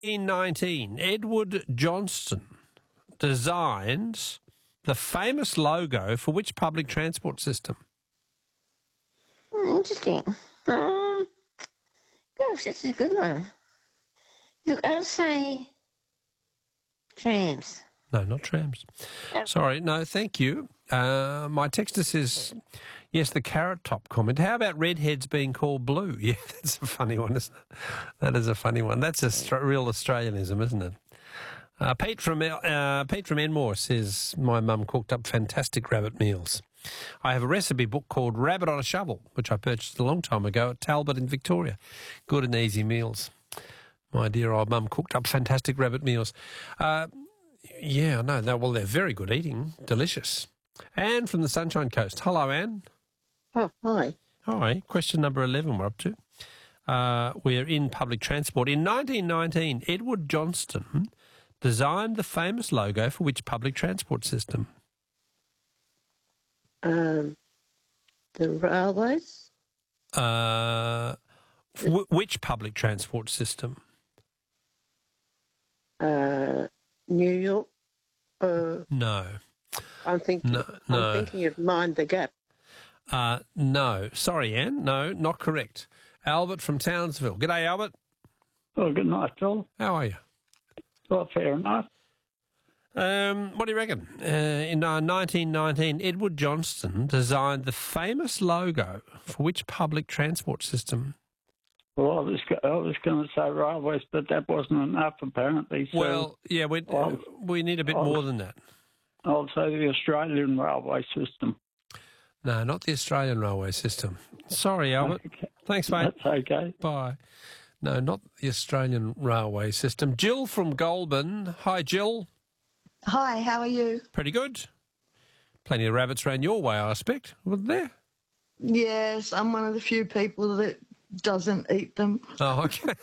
1919, Edward Johnston designs the famous logo for which public transport system? Interesting. Gosh, that's a good one. Look, I'll say trams. No, not trams. Sorry, no, thank you. My texter says, yes, the Carrot Top comment. How about redheads being called blue? Yeah, that's a funny one, isn't it? That is a funny one. That's a real Australianism, isn't it? Pete from Enmore says, my mum cooked up fantastic rabbit meals. I have a recipe book called Rabbit on a Shovel, which I purchased a long time ago at Talbot in Victoria. Good and easy meals. My dear old mum cooked up fantastic rabbit meals. Yeah, I know. Well, they're very good eating. Delicious. Anne from the Sunshine Coast. Hello, Anne. Oh, hi. Hi. Question number 11 we're up to. We're in public transport. In 1919, Edward Johnston designed the famous logo for which public transport system? The railways? Which public transport system? New York? No. I'm thinking of Mind the Gap. No. Sorry, Anne. No, not correct. Albert from Townsville. G'day, Albert. Well, good night, Phil. How are you? Well, fair enough. What do you reckon? In 1919, Edward Johnston designed the famous logo for which public transport system? Well, I was going to say railways, but that wasn't enough, apparently. So well, yeah, we need a bit more than that. I'll say the Australian railway system. No, not the Australian railway system. Sorry, Albert. Okay. Thanks, mate. That's okay. Bye. No, not the Australian railway system. Jill from Goulburn. Hi, Jill. Hi, how are you? Pretty good. Plenty of rabbits around your way, I expect, wasn't there? Yes, I'm one of the few people that doesn't eat them. Oh, okay.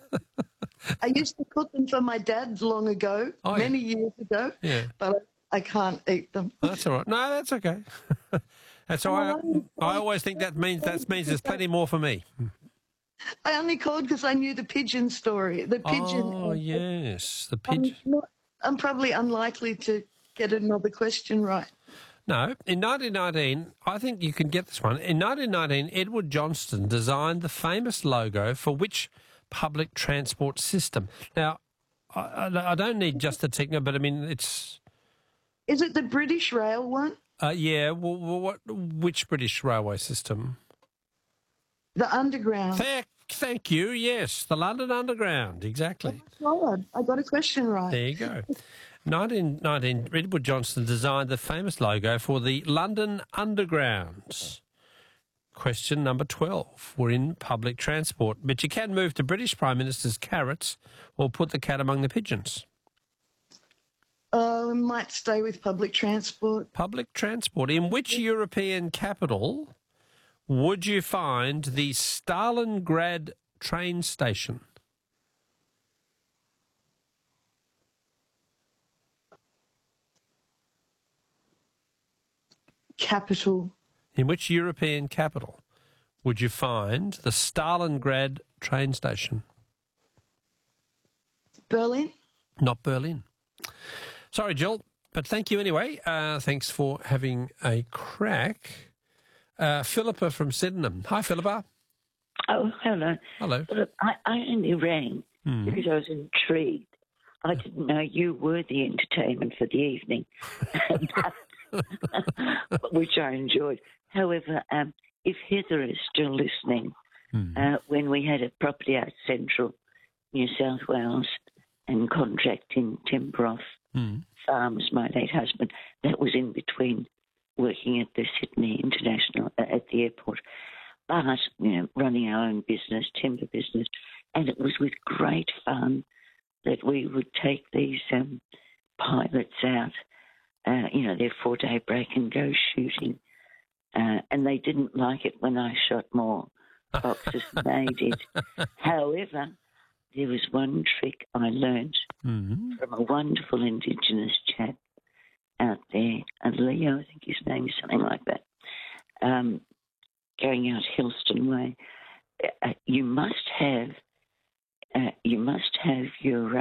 I used to cook them for my dad long ago, many years ago, but I can't eat them. Oh, that's all right. No, that's okay. That's all right. I always think that means there's plenty more for me. I only called because I knew the pigeon story. The pigeon. Oh, yes, the pigeon. I'm probably unlikely to get another question right. No, in 1919, I think you can get this one. In 1919, Edward Johnston designed the famous logo for which public transport system? Now, I don't need just the techno, but I mean, it's... Is it the British Rail one? Yeah, well, which British railway system? The Underground. Thank you, yes, the London Underground, exactly. Oh, God, I got a question right. There you go. 1919, Edward Johnston designed the famous logo for the London Underground. Question number 12. We're in public transport, but you can move to British Prime Minister's carrots or put the cat among the pigeons. I might stay with public transport. Public transport. In which European capital would you find the Stalingrad train station? Capital. In which European capital would you find the Stalingrad train station? Berlin? Not Berlin. Sorry, Jill, but thank you anyway. Thanks for having a crack. Philippa from Sydenham. Hi, Philippa. Oh, hello. Hello. Look, I only rang because I was intrigued. I didn't know you were the entertainment for the evening, which I enjoyed. However, if Heather is still listening, when we had a property out central New South Wales and contracting timber off farms, my late husband, that was in between working at the Sydney International, at the airport, but, running our own business, timber business, and it was with great fun that we would take these pilots out, their 4-day break and go shooting. And they didn't like it when I shot more foxes than they did. However, there was one trick I learned from a wonderful Indigenous chap out there, Leo, I think his name is something like that, going out Hillston Way. You must have your